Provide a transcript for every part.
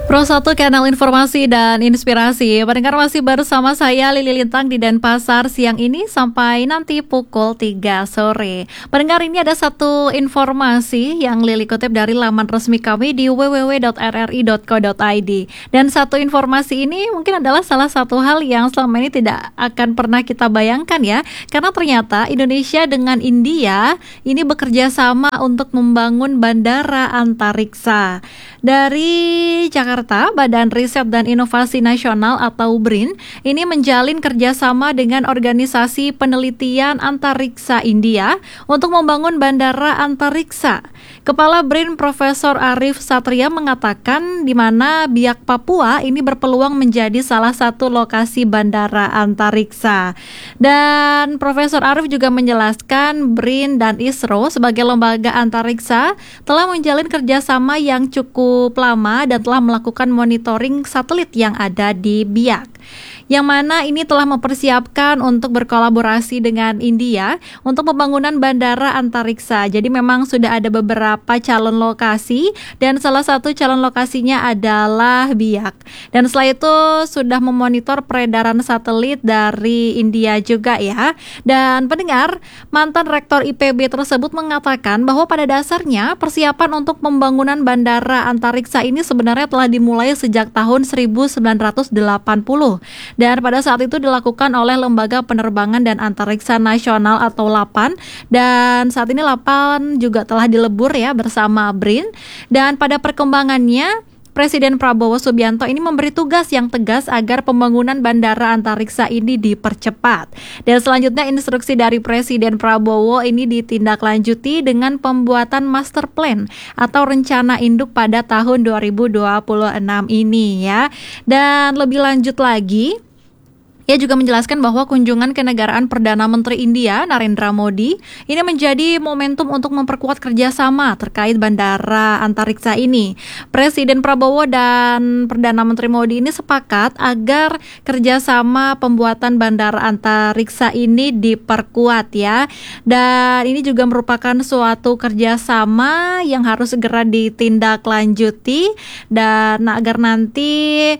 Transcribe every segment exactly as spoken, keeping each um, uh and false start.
Pro satu Kanal Informasi dan Inspirasi. Pendengar masih bersama saya Lili Lintang di Denpasar siang ini sampai nanti pukul tiga sore. Pendengar, ini ada satu informasi yang Lili kutip dari laman resmi kami di w w w dot r r i dot co dot i d. Dan satu informasi ini mungkin adalah salah satu hal yang selama ini tidak akan pernah kita bayangkan ya. Karena ternyata Indonesia dengan India ini bekerja sama untuk membangun bandara antariksa. Dari Jakarta, Badan Riset dan Inovasi Nasional atau B R I N ini menjalin kerjasama dengan Organisasi Penelitian Antariksa India untuk membangun bandara antariksa. Kepala B R I N Profesor Arief Satria mengatakan di mana Biak Papua ini berpeluang menjadi salah satu lokasi bandara antariksa. Dan Profesor Arief juga menjelaskan B R I N dan ISRO sebagai lembaga antariksa telah menjalin kerjasama yang cukup lama dan telah melakukan monitoring satelit yang ada di Biak, yang mana ini telah mempersiapkan untuk berkolaborasi dengan India untuk pembangunan bandara antariksa. Jadi memang sudah ada beberapa calon lokasi dan salah satu calon lokasinya adalah Biak. Dan setelah itu sudah memonitor peredaran satelit dari India juga ya. Dan pendengar, mantan Rektor I P B tersebut mengatakan bahwa pada dasarnya persiapan untuk pembangunan bandara antariksa ini sebenarnya telah dimulai sejak tahun seribu sembilan ratus delapan puluh. Dan pada saat itu dilakukan oleh Lembaga Penerbangan dan Antariksa Nasional atau LAPAN. Dan saat ini LAPAN juga telah dilebur ya bersama B R I N. Dan pada perkembangannya, Presiden Prabowo Subianto ini memberi tugas yang tegas agar pembangunan bandara antariksa ini dipercepat. Dan selanjutnya instruksi dari Presiden Prabowo ini ditindaklanjuti dengan pembuatan master plan atau rencana induk pada tahun dua ribu dua puluh enam ini ya. Dan lebih lanjut lagi, ia juga menjelaskan bahwa kunjungan kenegaraan Perdana Menteri India, Narendra Modi, ini menjadi momentum untuk memperkuat kerjasama terkait bandara antariksa ini. Presiden Prabowo dan Perdana Menteri Modi ini sepakat agar kerjasama pembuatan bandara antariksa ini diperkuat ya. Dan ini juga merupakan suatu kerjasama yang harus segera ditindaklanjuti dan agar nanti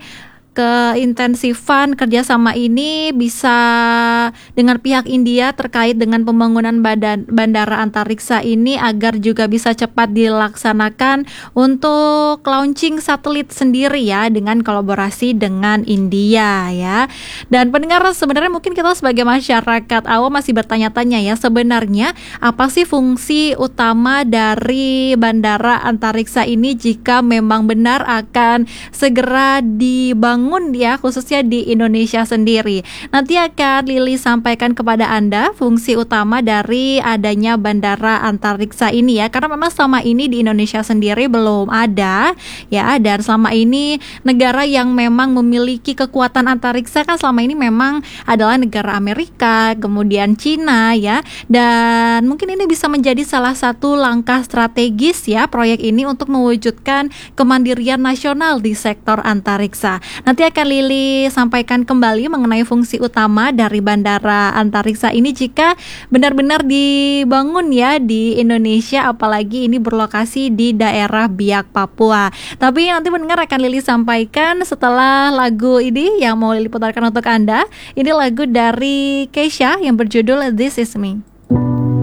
keintensifan kerjasama ini bisa dengan pihak India terkait dengan pembangunan badan, bandara antariksa ini agar juga bisa cepat dilaksanakan untuk launching satelit sendiri ya dengan kolaborasi dengan India ya. Dan pendengar, sebenarnya mungkin kita sebagai masyarakat awam masih bertanya-tanya ya, sebenarnya apa sih fungsi utama dari bandara antariksa ini jika memang benar akan segera dibangun ya, khususnya di Indonesia sendiri. Nanti akan Lili sampaikan kepada Anda fungsi utama dari adanya bandara antariksa ini ya, karena memang selama ini di Indonesia sendiri belum ada ya. Dan selama ini negara yang memang memiliki kekuatan antariksa kan selama ini memang adalah negara Amerika, kemudian Cina ya. Dan mungkin ini bisa menjadi salah satu langkah strategis ya proyek ini untuk mewujudkan kemandirian nasional di sektor antariksa. Nanti akan Lili sampaikan kembali mengenai fungsi utama dari bandara antariksa ini jika benar-benar dibangun ya di Indonesia, apalagi ini berlokasi di daerah Biak, Papua. Tapi nanti mendengar akan Lili sampaikan setelah lagu ini yang mau Lili putarkan untuk Anda. Ini lagu dari Kesha yang berjudul This Is Me.